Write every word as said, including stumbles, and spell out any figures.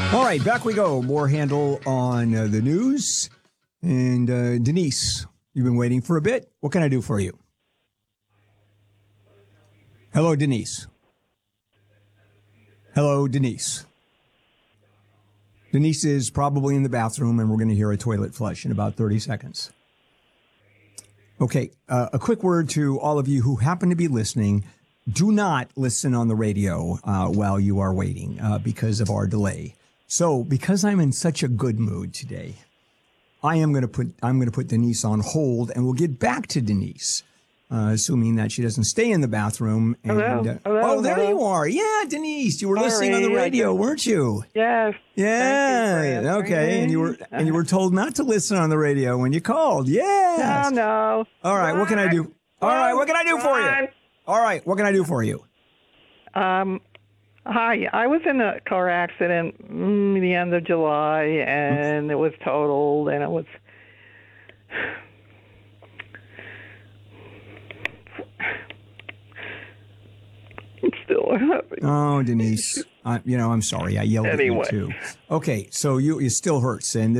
All right, back we go. More Handel on uh, the news. And uh, Denise, you've been waiting for a bit. What can I do for you? Hello, Denise. Hello, Denise. Denise is probably in the bathroom, and we're going to hear a toilet flush in about thirty seconds. Okay, uh, a quick word to all of you who happen to be listening. Do not listen on the radio uh, while you are waiting uh, because of our delay. So, because I'm in such a good mood today, I am going to put I'm going to put Denise on hold, and we'll get back to Denise, uh, assuming that she doesn't stay in the bathroom. And, hello. Uh, hello. Oh, there hello. you are. Yeah, Denise, you were Sorry, listening on the radio, I just, weren't you? Yes. Yeah. You, okay. And you were and you were told not to listen on the radio when you called. Yes. No, no. All right. What can I do? All right. What can I do for you? All right. What can I do for you? Um, hi. I was in a car accident mm, the end of July, and it was totaled, and it was. I'm still happy. Oh, Denise. I, you know, I'm sorry. I yelled Anyway. at you too. Okay. So you it still hurts, and